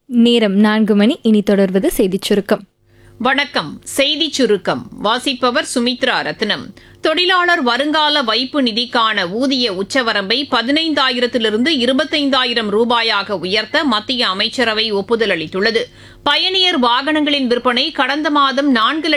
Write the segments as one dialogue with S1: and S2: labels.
S1: நேரம் 4 மணி. இனி தொடர்வது செய்திச் சுருக்கம்.
S2: வணக்கம். செய்திச் சுருக்கம் வாசிப்பவர் சுமித்ரா ரத்னம். தொழிலாளர் வருங்கால வைப்பு நிதிக்கான ஊதிய உச்சவரம்பை 15,000 25,000 ரூபாயாக உயர்த்த மத்திய அமைச்சரவை ஒப்புதல் அளித்துள்ளது. பயணியர் வாகனங்களின் விற்பனை கடந்த மாதம்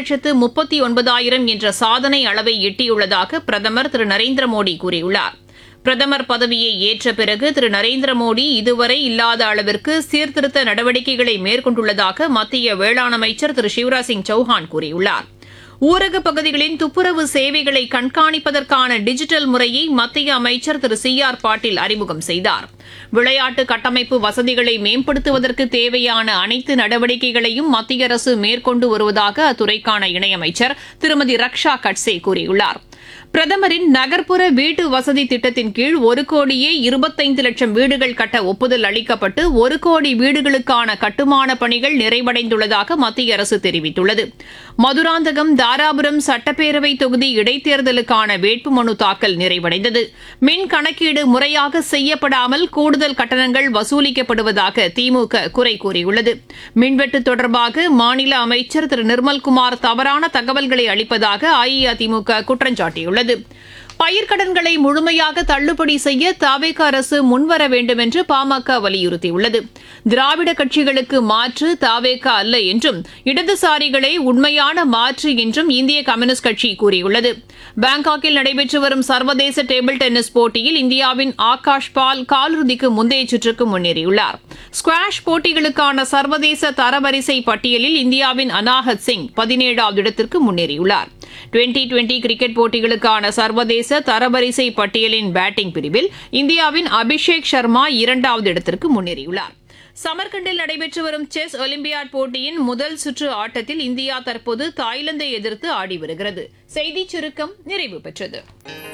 S2: 4,39,000 என்ற சாதனை அளவை எட்டியுள்ளதாக பிரதமர் திரு நரேந்திர மோடி கூறியுள்ளார். பிரதமர் பதவியை ஏற்ற பிறகு திரு நரேந்திர மோடி இதுவரை இல்லாத அளவிற்கு சீர்திருத்த நடவடிக்கைகளை மேற்கொண்டுள்ளதாக மத்திய வேளாண் அமைச்சர் திரு சிவராஜ் சிங் சௌஹான் கூறியுள்ளார். ஊரகப் பகுதிகளின் துப்புரவு சேவைகளை கண்காணிப்பதற்கான டிஜிட்டல் முறையை மத்திய அமைச்சர் திரு சி.ஆர். பாட்டீல் அறிமுகம் செய்தார். விளையாட்டு கட்டமைப்பு வசதிகளை மேம்படுத்துவதற்கு தேவையான அனைத்து நடவடிக்கைகளையும் மத்திய அரசு மேற்கொண்டு வருவதாக அத்துறைக்கான இணையமைச்சர் திருமதி ரக்ஷா கட்சே கூறியுள்ளார். பிரதமரின் நகர்ப்புற வீட்டு வசதி திட்டத்தின் கீழ் 1,25,00,000 வீடுகள் கட்ட ஒப்புதல் அளிக்கப்பட்டு 1 கோடி வீடுகளுக்கான கட்டுமான பணிகள் நிறைவடைந்துள்ளதாக மத்திய அரசு தெரிவித்துள்ளது. மதுராந்தகம் தாராபுரம் சட்டப்பேரவை தொகுதி இடைத்தேர்தலுக்கான வேட்புமனு தாக்கல் நிறைவடைந்தது. மின் கணக்கீடு முறையாக செய்யப்படாமல் கூடுதல் கட்டணங்கள் வசூலிக்கப்படுவதாக திமுக குறை கூறியுள்ளது. மின்வெட்டு தொடர்பாக மாநில அமைச்சர் திரு நிர்மல்குமார் தவறான தகவல்களை அளிப்பதாக அஇஅதிமுக குற்றஞ்சாட்டியுள்ளது. பயிர்க்கடன்களை முழுமையாக தள்ளுபடி செய்ய தவேக அரசு முன்வர வேண்டும் என்று பாமக வலியுறுத்தியுள்ளது. திராவிட கட்சிகளுக்கு மாற்று தவேக அல்ல என்றும் இடதுசாரிகளே உண்மையான மாற்று என்றும் இந்திய கம்யூனிஸ்ட் கட்சி கூறியுள்ளது. பாங்காக்கில் நடைபெற்று வரும் சர்வதேச டேபிள் டென்னிஸ் போட்டியில் இந்தியாவின் ஆகாஷ் பால் காலிறுதிக்கு முந்தைய சுற்றுக்கு முன்னேறியுள்ளார். ஸ்குவாஷ் போட்டிகளுக்கான சர்வதேச தரவரிசை பட்டியலில் இந்தியாவின் அனாஹத் சிங் 17வது இடத்திற்கு முன்னேறியுள்ளார். டுவெண்டி கிரிக்கெட் போட்டிகளுக்கான சர்வதேச தரவரிசை பட்டியலின் பேட்டிங் பிரிவில் இந்தியாவின் அபிஷேக் சர்மா 2வது இடத்திற்கு முன்னேறியுள்ளார். சமர்கண்டில் நடைபெற்று வரும் செஸ் ஒலிம்பியாட் போட்டியின் முதல் சுற்று ஆட்டத்தில் இந்தியா தற்போது தாய்லாந்தை எதிர்த்து ஆடி வருகிறது. செய்திச் சுருக்கம் நிறைவு பெற்றது.